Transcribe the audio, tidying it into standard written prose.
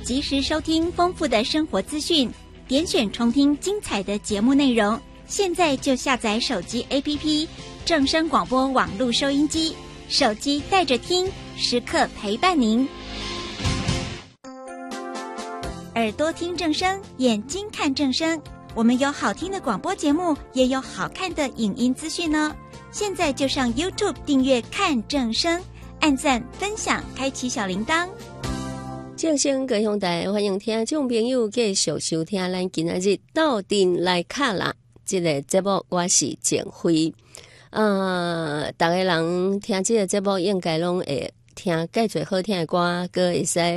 及时收听丰富的生活资讯，点选重听精彩的节目内容。现在就下载手机 APP 正声广播网络收音机，手机带着听，时刻陪伴您。耳朵听正声，眼睛看正声。我们有好听的广播节目，也有好看的影音资讯呢。现在就上 YouTube 订阅看正声，按赞分享，开启小铃铛。 正声高雄台欢迎听众朋友继续收听咱今仔日斗阵来卡啦这个节目，我是简辉。大家人听这个节目应该拢会听介侪好听的歌，阁会使